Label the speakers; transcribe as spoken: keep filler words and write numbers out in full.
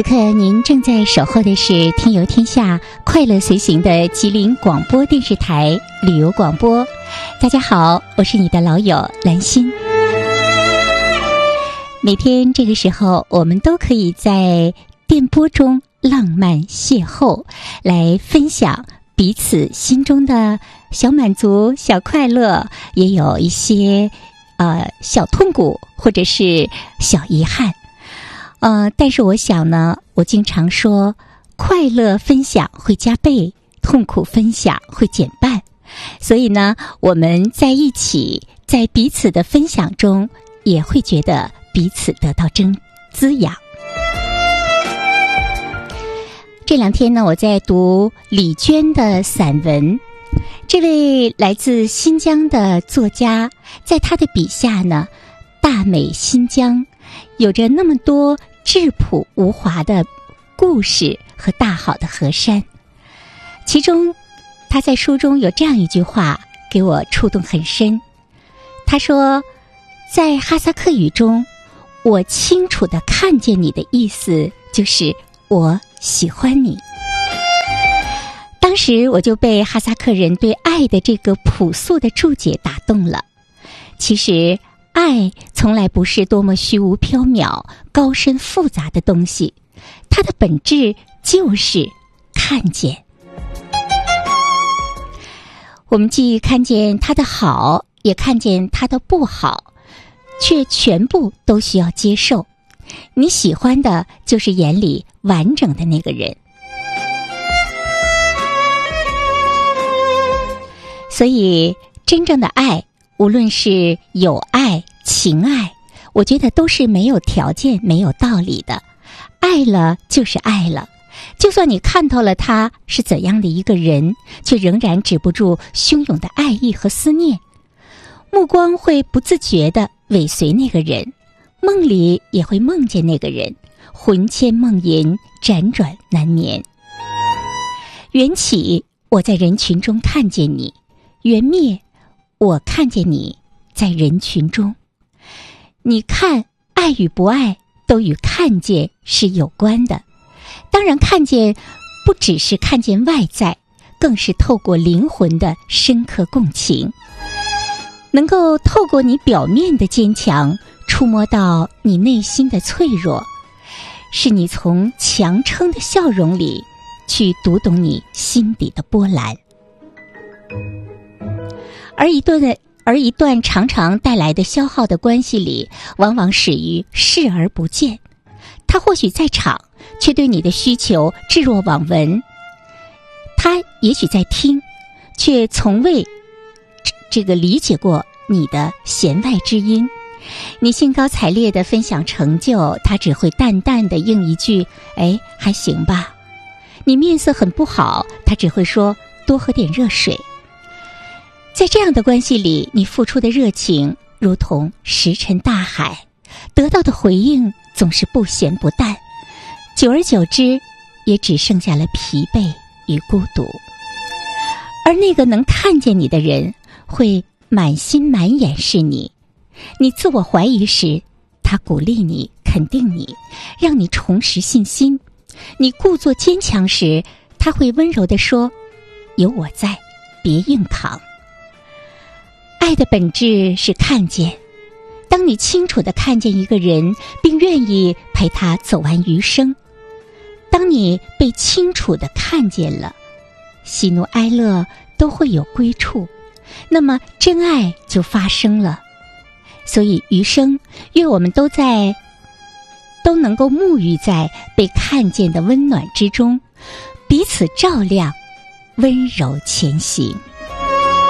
Speaker 1: 此刻您正在守候的是听游天下快乐随行的吉林广播电视台旅游广播。大家好，我是你的老友兰心。每天这个时候，我们都可以在电波中浪漫邂逅，来分享彼此心中的小满足、小快乐，也有一些呃小痛苦或者是小遗憾。呃，但是我想呢，我经常说，快乐分享会加倍，痛苦分享会减半。所以呢，我们在一起，在彼此的分享中，也会觉得彼此得到增滋养。这两天呢，我在读李娟的散文。这位来自新疆的作家，在他的笔下呢，大美新疆有着那么多质朴无华的故事和大好的河山。其中他在书中有这样一句话给我触动很深，他说，在哈萨克语中，我清楚地看见你的意思就是我喜欢你。当时我就被哈萨克人对爱的这个朴素的注解打动了。其实爱从来不是多么虚无缥缈、高深复杂的东西，它的本质就是看见。我们既看见它的好，也看见它的不好，却全部都需要接受。你喜欢的就是眼里完整的那个人。所以真正的爱，无论是友爱、情爱，我觉得都是没有条件、没有道理的。爱了就是爱了，就算你看透了他是怎样的一个人，却仍然止不住汹涌的爱意和思念。目光会不自觉地尾随那个人，梦里也会梦见那个人，魂牵梦萦，辗转难眠。缘起，我在人群中看见你；缘灭，我看见你在人群中。你看，爱与不爱都与看见是有关的。当然，看见不只是看见外在，更是透过灵魂的深刻共情，能够透过你表面的坚强，触摸到你内心的脆弱，是你从强撑的笑容里去读懂你心底的波澜。而一段的而一段常常带来的消耗的关系里，往往始于视而不见。他或许在场，却对你的需求置若罔闻；他也许在听，却从未这个理解过你的弦外之音。你兴高采烈地分享成就，他只会淡淡地应一句：哎，还行吧。你面色很不好，他只会说：多喝点热水。在这样的关系里，你付出的热情如同石沉大海，得到的回应总是不咸不淡，久而久之，也只剩下了疲惫与孤独。而那个能看见你的人，会满心满眼是你。你自我怀疑时，他鼓励你，肯定你，让你重拾信心。你故作坚强时，他会温柔地说：有我在，别硬扛。爱的本质是看见。当你清楚地看见一个人，并愿意陪他走完余生，当你被清楚地看见了，喜怒哀乐都会有归处，那么真爱就发生了。所以余生，愿我们都在都能够沐浴在被看见的温暖之中，彼此照亮，温柔前行。